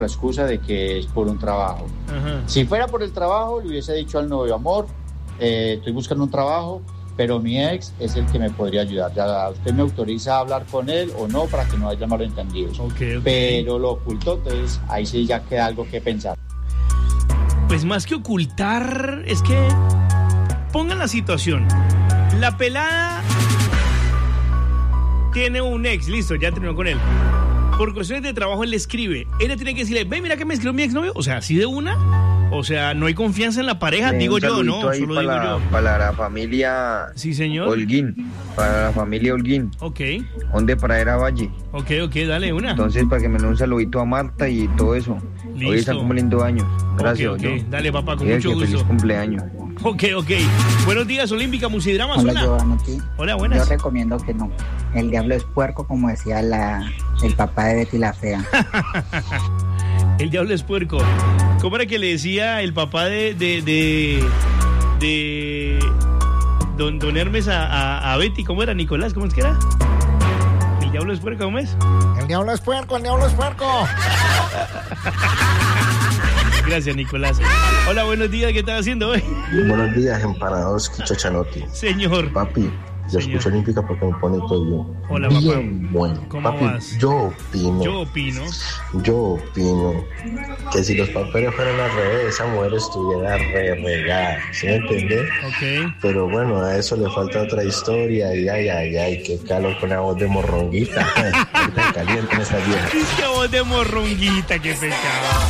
la excusa de que es por un trabajo. Ajá. Si fuera por el trabajo, le hubiese dicho al novio, amor, estoy buscando un trabajo, pero mi ex es el que me podría ayudar. Ya usted me autoriza a hablar con él o no, para que no haya malentendidos. Okay. Pero lo ocultó, entonces ahí sí ya queda algo que pensar. Pues más que ocultar, es que pongan la situación. La pelada tiene un ex, listo, ya terminó con él. Por cuestiones de trabajo él le escribe. Ella tiene que decirle, ve, mira que me escribió mi exnovio. O sea, así de una. O sea, no hay confianza en la pareja, digo yo, ¿no? Ahí Solo para digo yo. Para la familia. Sí, señor. Holguín. Para la familia Holguín. Ok, Donde Pradera Valle. ok, dale una. Entonces, para que me dé un saludito a Marta y todo eso. Listo. Hoy está cumpliendo años. Gracias. Ok, dale, papá, con Diga mucho que gusto. Feliz cumpleaños. Ok. Buenos días, Olímpica Musidrama. Hola, Hola. Giovanotti. Hola, Yo buenas. recomiendo que no. El diablo es puerco, como decía el papá de Betty la Fea. El diablo es puerco. ¿Cómo era que le decía el papá de don Hermes a Betty? ¿Cómo era, Nicolás? ¿Cómo es que era? El diablo es puerco, ¿cómo es? El diablo es puerco, el diablo es puerco. Gracias, Nicolás. Hola, buenos días, ¿qué estás haciendo hoy? Buenos días, empanados Quichochanotti. Señor. Papi, yo Señor. escucho Olímpica porque me pone todo bien. Hola, papá. Bien bueno. ¿Cómo Papi, vas? yo opino que si los papeles fueran al revés, esa mujer estuviera regada. ¿Sí me entiendes? Ok. Pero bueno, a eso le falta otra historia. Y ay, qué calor con la voz de morronguita. Ahorita caliente en esta vieja. Es que voz de morronguita, qué pecado.